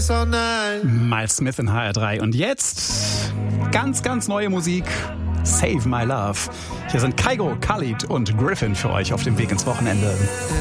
Miles Smith in HR3. Und jetzt ganz, ganz neue Musik. Save My Love. Hier sind Kygo, Khalid und Griffin für euch auf dem Weg ins Wochenende.